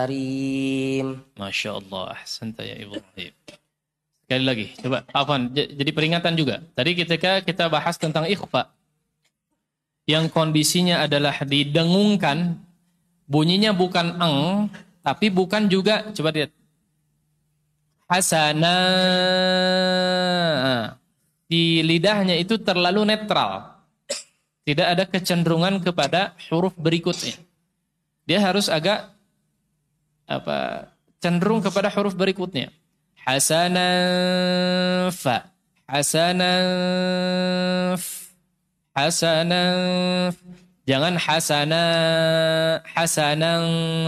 karim. Masya Allah, ahsanta ya Ibrahim. Sekali lagi, coba, Afwan, jadi peringatan juga. Tadi ketika kita bahas tentang ikhfa, yang kondisinya adalah didengungkan, bunyinya bukan eng, tapi bukan juga, coba lihat, hasana. Di lidahnya itu terlalu netral. Tidak ada kecenderungan kepada huruf berikutnya. Dia harus agak cenderung kepada huruf berikutnya. Hasanaf, hasanaf, hasanaf. Jangan hasana, hasanang,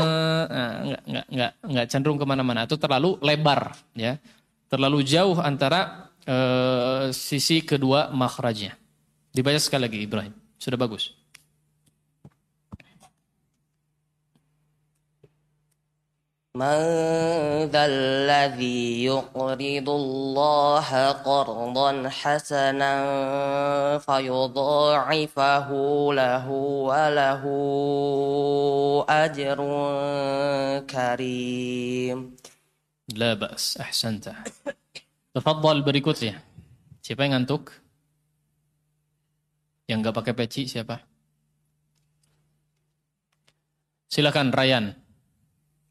enggak cenderung kemana-mana. Itu terlalu lebar, ya, terlalu jauh antara sisi kedua makhrajnya. Dibaca sekali lagi Ibrahim, sudah bagus. Man dzalladzi yuqridullaha qardan hasanan fayudha'ifahu lahu wa lahu ajrun karim. La ba's, ahsanta. Tafadhal berikutnya. Siapa yang ngantuk? Yang enggak pakai peci siapa? Silakan Ryan.